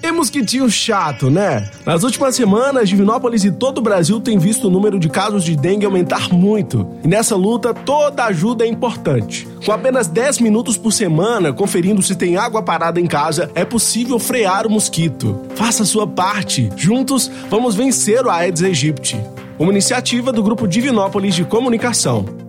Que mosquitinho chato, né? Nas últimas semanas, Divinópolis e todo o Brasil têm visto o número de casos de dengue aumentar muito. E nessa luta, toda ajuda é importante. Com apenas 10 minutos por semana, conferindo se tem água parada em casa, é possível frear o mosquito. Faça a sua parte. Juntos, vamos vencer o Aedes aegypti. Uma iniciativa do Grupo Divinópolis de Comunicação.